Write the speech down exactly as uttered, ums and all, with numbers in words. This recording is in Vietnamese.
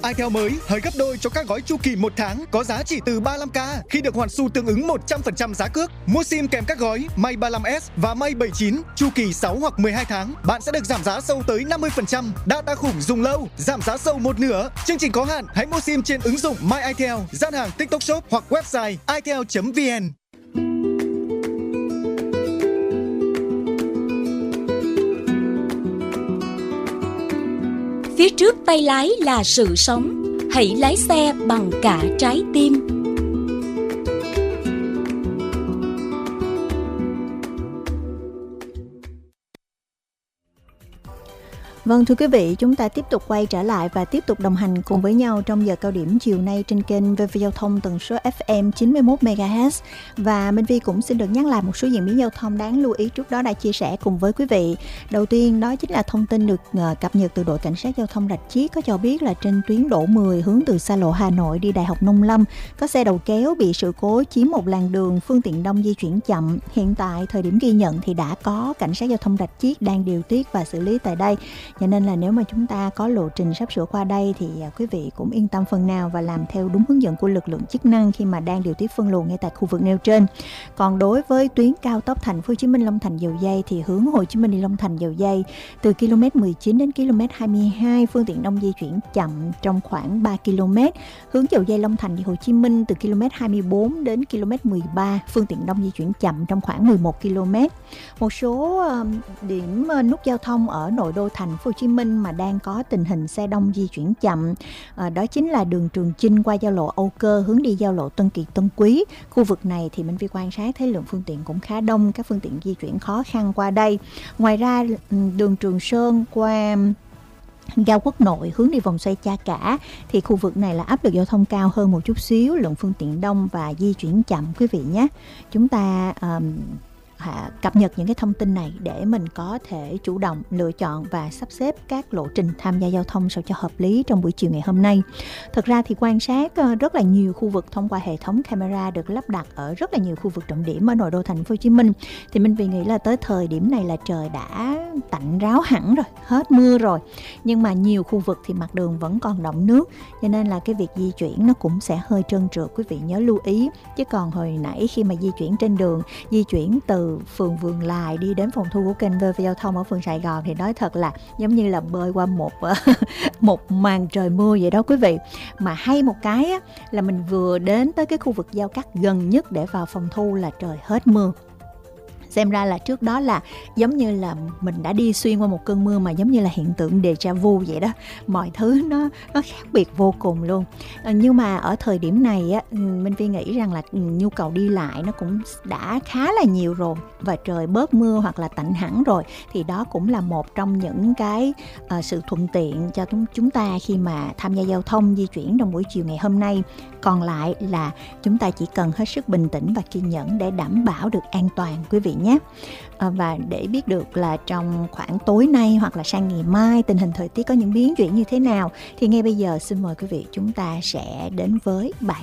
itel mới hơi gấp đôi cho các gói chu kỳ một tháng có giá chỉ từ ba mươi lăm k khi được hoàn xu tương ứng một trăm phần trăm giá cước. Mua sim kèm các gói May ba mươi lăm S và May bảy mươi chín chu kỳ sáu hoặc mười hai tháng, bạn sẽ được giảm giá sâu tới năm mươi phần trăm. Data khủng dùng lâu, giảm giá sâu một nửa. Chương trình có hạn, hãy mua sim trên ứng dụng My itel, gian hàng TikTok Shop hoặc website itel chấm vn. Phía trước tay lái là sự sống, hãy lái xe bằng cả trái tim. Vâng, thưa quý vị, chúng ta tiếp tục quay trở lại và tiếp tục đồng hành cùng với nhau trong giờ cao điểm chiều nay trên kênh vê vê Giao thông tần số ép em chín mươi mốt mê ga héc. Và Minh Vi cũng xin được nhắc lại một số diễn biến giao thông đáng lưu ý trước đó đã chia sẻ cùng với quý vị. Đầu tiên đó chính là thông tin được cập nhật từ đội cảnh sát giao thông Rạch Chiếc có cho biết là trên tuyến Đỗ mười hướng từ xa lộ Hà Nội đi Đại học Nông Lâm có xe đầu kéo bị sự cố chiếm một làn đường, phương tiện đông di chuyển chậm. Hiện tại thời điểm ghi nhận thì đã có cảnh sát giao thông Rạch Chiếc đang điều tiết và xử lý tại đây. Cho nên là nếu mà chúng ta có lộ trình sắp sửa qua đây thì quý vị cũng yên tâm phần nào và làm theo đúng hướng dẫn của lực lượng chức năng khi mà đang điều tiết phân luồng ngay tại khu vực nêu trên. Còn đối với tuyến cao tốc Thành phố Hồ Chí Minh Long Thành Dầu Giây thì hướng Hồ Chí Minh đi Long Thành Dầu Giây từ ki lô mét mười chín đến ki lô mét hai mươi hai, phương tiện đông di chuyển chậm trong khoảng ba ki lô mét. Hướng Dầu Giây Long Thành đi Hồ Chí Minh từ ki lô mét hai mươi bốn đến ki lô mét mười ba, phương tiện đông di chuyển chậm trong khoảng mười một ki lô mét. Một số điểm nút giao thông ở nội đô Thành phố Hồ Chí Minh mà đang có tình hình xe đông di chuyển chậm, à, đó chính là đường Trường Chinh qua giao lộ Âu Cơ hướng đi giao lộ Tân Kiệt Tân Quý. Khu vực này thì Minh Vi quan sát thấy lượng phương tiện cũng khá đông, các phương tiện di chuyển khó khăn qua đây. Ngoài ra đường Trường Sơn qua Cao Quốc Nội hướng đi vòng xoay Cha Cả thì khu vực này là áp lực giao thông cao hơn một chút xíu, lượng phương tiện đông và di chuyển chậm quý vị nhé. Chúng ta um, cập nhật những cái thông tin này để mình có thể chủ động lựa chọn và sắp xếp các lộ trình tham gia giao thông sao cho hợp lý trong buổi chiều ngày hôm nay. Thực ra thì quan sát rất là nhiều khu vực thông qua hệ thống camera được lắp đặt ở rất là nhiều khu vực trọng điểm ở nội đô Thành phố Hồ Chí Minh. Thì mình vì nghĩ là tới thời điểm này là trời đã tạnh ráo hẳn rồi, hết mưa rồi. Nhưng mà nhiều khu vực thì mặt đường vẫn còn đọng nước, cho nên là cái việc di chuyển nó cũng sẽ hơi trơn trượt, quý vị nhớ lưu ý. Chứ còn hồi nãy khi mà di chuyển trên đường, di chuyển từ phường Vườn Lài đi đến phòng thu của kênh vê vê Giao thông ở phường Sài Gòn thì nói thật là giống như là bơi qua một một màn trời mưa vậy đó quý vị. Mà hay một cái á, là mình vừa đến tới cái khu vực giao cắt gần nhất để vào phòng thu là trời hết mưa. Xem ra là trước đó là giống như là mình đã đi xuyên qua một cơn mưa mà giống như là hiện tượng déjà vu vậy đó. Mọi thứ nó nó khác biệt vô cùng luôn. À, nhưng mà ở thời điểm này á, Minh Vi nghĩ rằng là nhu cầu đi lại nó cũng đã khá là nhiều rồi và trời bớt mưa hoặc là tạnh hẳn rồi thì đó cũng là một trong những cái uh, sự thuận tiện cho chúng ta khi mà tham gia giao thông di chuyển trong buổi chiều ngày hôm nay. Còn lại là chúng ta chỉ cần hết sức bình tĩnh và kiên nhẫn để đảm bảo được an toàn quý vị nhé. À, và để biết được là trong khoảng tối nay hoặc là sang ngày mai tình hình thời tiết có những biến chuyển như thế nào thì ngay bây giờ xin mời quý vị chúng ta sẽ đến với bản